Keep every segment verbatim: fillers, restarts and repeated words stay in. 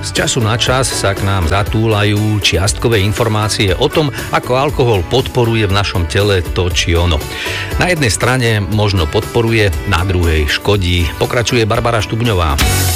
Z času na čas sa k nám zatúlajú čiastkové informácie o tom, ako alkohol podporuje v našom tele to či ono. Na jednej strane možno podporuje, na druhej škodí. Pokračuje Barbara Štubňová.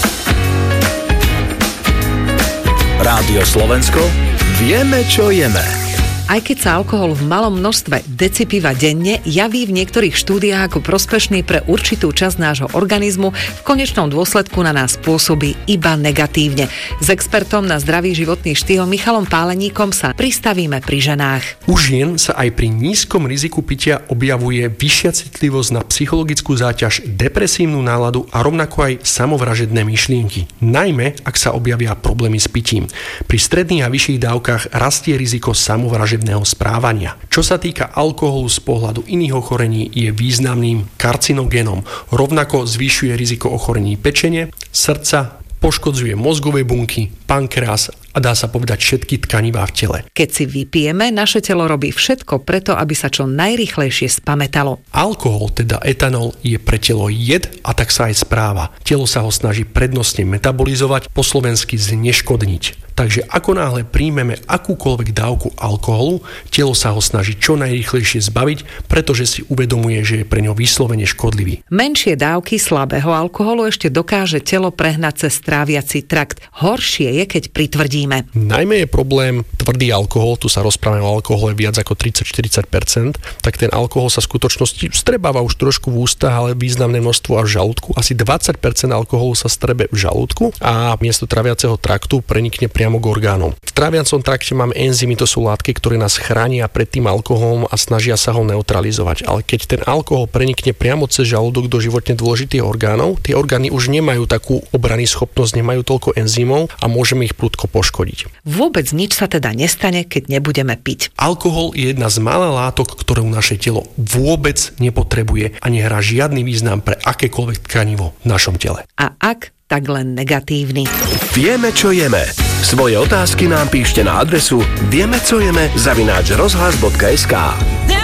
Rádio Slovensko, vieme, čo jeme. Aj keď sa alkohol v malom množstve deci piva denne javí v niektorých štúdiách ako prospešný pre určitú časť nášho organizmu, v konečnom dôsledku na nás pôsobí iba negatívne. S expertom na zdravý životný štýl Michalom Páleníkom sa pristavíme pri ženách. U žien sa aj pri nízkom riziku pitia objavuje vyššia citlivosť na psychologickú záťaž, depresívnu náladu a rovnako aj samovražedné myšlienky. Najmä, ak sa objavia problémy s pitím. Pri stredných a vyšších dávkach rastie riziko samovražedného správania. Čo sa týka alkoholu z pohľadu iných ochorení, je významným karcinogénom. Rovnako zvyšuje riziko ochorení pečene, srdca, poškodzuje mozgové bunky, pankreas a dá sa povedať všetky tkanivá v tele. Keď si vypijeme, naše telo robí všetko preto, aby sa čo najrýchlejšie spamätalo. Alkohol, teda etanol, je pre telo jed a tak sa aj správa. Telo sa ho snaží prednostne metabolizovať, po slovensky zneškodniť. Takže ako náhle príjmeme akúkoľvek dávku alkoholu, telo sa ho snaží čo najrýchlejšie zbaviť, pretože si uvedomuje, že je pre ňo vyslovene škodlivý. Menšie dávky slabého alkoholu ešte dokáže telo prehnať cez tráviaci trakt. Horšie je, keď pritvrdíme. Najmä je problém tvrdý alkohol, tu sa rozprávame o alkohole viac ako tridsať až štyridsať percent, tak ten alkohol sa v skutočnosti strebáva už trošku v ústach, ale významné množstvo až v žalúdku. Asi dvadsať percent alkoholu sa strebe v žalúdku a miesto traviaceho traktu prenikne priamo k orgánom. V tráviacom trakte máme enzymy, to sú látky, ktoré nás chránia pred tým alkoholom a snažia sa ho neutralizovať. Ale keď ten alkohol prenikne priamo cez žalúdok do životne dôležitých orgánov, tie orgány už nemajú takú obrannú schopnosť, nemajú toľko enzymov a môžeme ich prudko poškodiť. Vôbec nič sa teda nestane, keď nebudeme piť. Alkohol je jedna z mála látok, ktorú naše telo vôbec nepotrebuje a nehrá žiadny význam pre akékoľvek tkanivo v našom tele. A ak, tak len negatívny. Vieme, čo jeme. Svoje otázky nám píšte na adresu vieme, co jeme zavináč rozhlas bodka es ká.